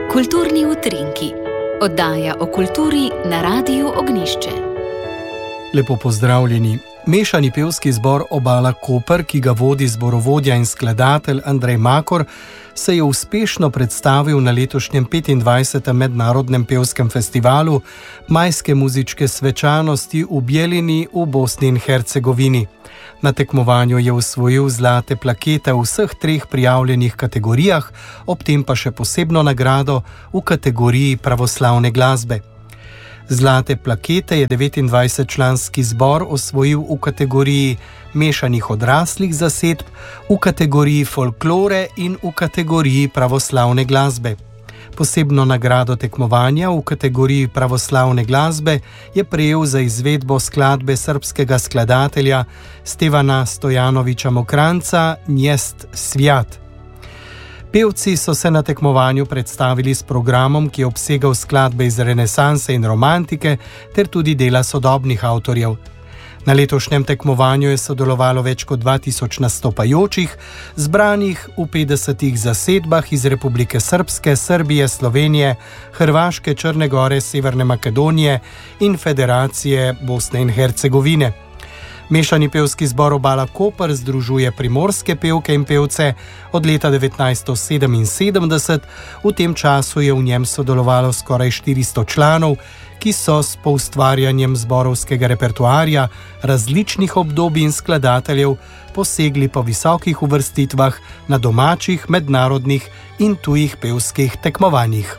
Kulturni utrinki. Oddaja o kulturi na Radiu Ognjišče. Lepo pozdravljeni. Mešani pevski zbor Obala Koper, ki ga vodi zborovodja in skladatelj Andrej Makor, se je uspešno predstavil na letošnjem 25. mednarodnem pevskem festivalu Majske muzičke svečanosti v Bjeljini v Bosni in Hercegovini. Na tekmovanju je osvojil zlate plakete v vseh 3 prijavljenih kategorijah, ob tem pa še posebno nagrado v kategoriji pravoslavne glasbe. Zlate plakete je 29-članski zbor osvojil v kategoriji mešanih odraslih zasedb, v kategoriji folklore in v kategoriji pravoslavne glasbe. Posebno nagrado tekmovanja v kategoriji pravoslavne glasbe je prejel za izvedbo skladbe srbskega skladatelja Stevana Stojanovića Mokranca Njest svjat. Pevci so se na tekmovanju predstavili s programom, ki je obsegal skladbe iz renesanse in romantike ter tudi dela sodobnih avtorjev. Na letošnjem tekmovanju je sodelovalo več kot 2000 nastopajočih, zbranih v 50 zasedbah iz Republike Srpske, Srbije, Slovenije, Hrvaške, Črne Gore, Severne Makedonije in Federacije Bosne in Hercegovine. Mešani pevski zbor Obala Koper združuje primorske pevke in pevce od leta 1977. V tem času je v njem sodelovalo skoraj 400 članov, ki so s poustvarjanjem zborovskega repertoarja različnih obdobij in skladateljev posegli po visokih uvrstitvah na domačih, mednarodnih in tujih pevskih tekmovanjih.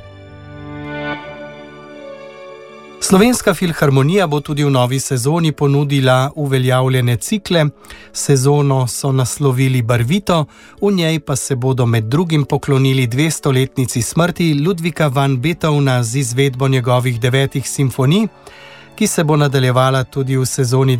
Slovenska filharmonija bo tudi v novi sezoni ponudila uveljavljene cikle. Sezono so naslovili Barvito, v njej pa se bodo med drugim poklonili 200-letnici smrti Ludvika van Beethovna z izvedbo njegovih 9 simfonij, ki se bo nadaljevala tudi v sezoni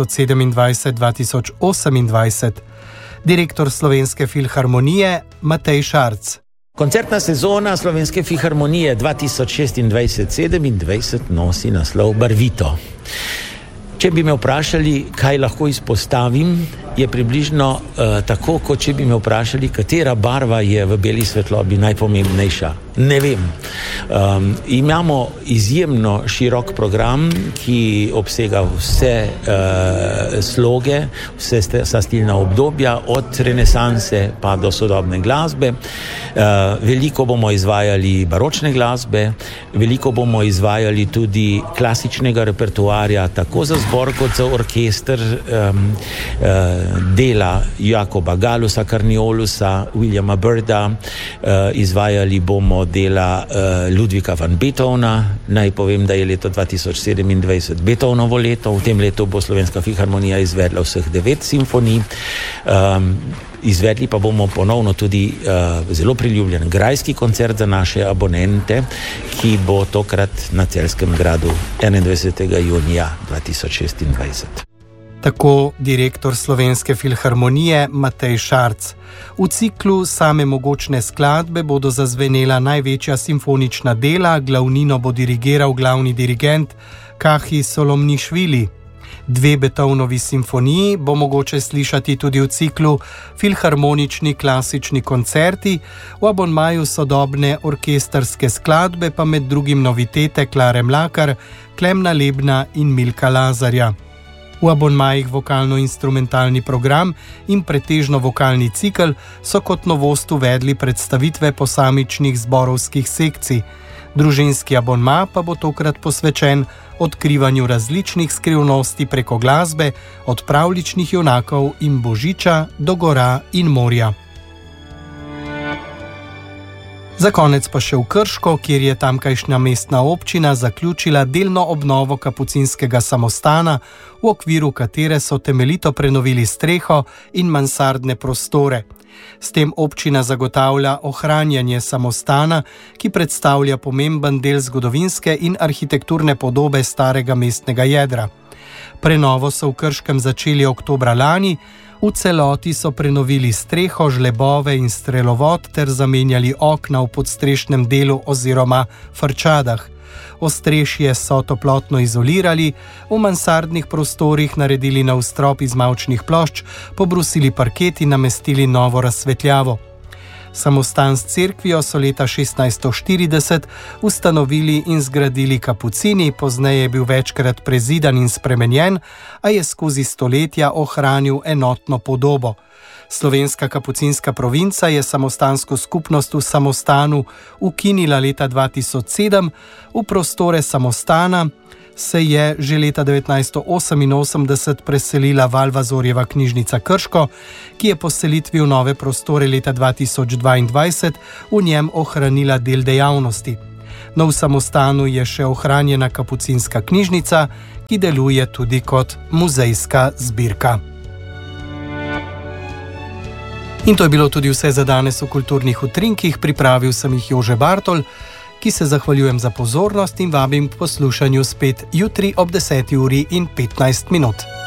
2027-2028. Direktor Slovenske filharmonije Matej Šarc. Koncertna sezona Slovenske filharmonije 2026-2027 nosi naslov Barvito. Če bi me vprašali, kaj lahko izpostavim, je približno tako, kot če bi me vprašali, katera barva je v beli svetlobi najpomembnejša. Ne vem. Imamo izjemno širok program, ki obsega vse sloge, vsa stilna obdobja, od renesanse pa do sodobne glasbe. Veliko bomo izvajali baročne glasbe, veliko bomo izvajali tudi klasičnega repertoarja, tako za zbor kot za orkester, dela Jakoba Galusa, Karniolusa, Williama Byrda, izvajali bomo dela Ludvika van Beethovna. Naj povem, da je leto 2027 Beethovnovo leto. V tem letu bo Slovenska filharmonija izvedla vseh 9 simfonij. Izvedli pa bomo ponovno tudi zelo priljubljen grajski koncert za naše abonente, ki bo tokrat na Celjskem gradu 21. junija 2026. Tako direktor Slovenske filharmonije Matej Šarc. V ciklu Same mogočne skladbe bodo zazvenela največja simfonična dela, glavnino bo dirigiral glavni dirigent Kahi Solomnišvili. 2 Beethovnovi simfoniji bo mogoče slišati tudi v ciklu Filharmonični klasični koncerti, v abonmaju sodobne orkestrske skladbe pa med drugim novitete Klare Mlakar, Klemna Lebna in Milka Lazarja. V abonmajih vokalno-instrumentalni program in pretežno vokalni cikel so kot novost uvedli predstavitve posamičnih zborovskih sekcij. Družinski abonma pa bo tokrat posvečen odkrivanju različnih skrivnosti preko glasbe, od pravljičnih junakov in božiča do gora in morja. Za konec pa še v Krško, kjer je tamkajšnja mestna občina zaključila delno obnovo kapucinskega samostana, v okviru katere so temeljito prenovili streho in mansardne prostore. S tem občina zagotavlja ohranjanje samostana, ki predstavlja pomemben del zgodovinske in arhitekturne podobe starega mestnega jedra. Prenovo so v Krškem začeli oktobra lani, v celoti so prenovili streho, žlebove in strelovod ter zamenjali okna v podstrešnem delu oziroma frčadah. Ostrešje so toplotno izolirali, v mansardnih prostorih naredili nov strop iz mavčnih plošč, pobrusili parket in namestili novo razsvetljavo. Samostan s cerkvijo so leta 1640 ustanovili in zgradili kapucini, pozneje je bil večkrat prezidan in spremenjen, a je skozi stoletja ohranil enotno podobo. Slovenska kapucinska provinca je samostansko skupnost v Samostanu ukinila leta 2007, v prostore Samostana se je že leta 1988 preselila Valvazorjeva knjižnica Krško, ki je po selitvi v nove prostore leta 2022 v njem ohranila del dejavnosti. No, v Samostanu je še ohranjena kapucinska knjižnica, ki deluje tudi kot muzejska zbirka. In to je bilo tudi vse za danes v Kulturnih utrinkih. Pripravil sem jih Jože Bartol, ki se zahvaljujem za pozornost in vabim k poslušanju spet jutri ob 10:15.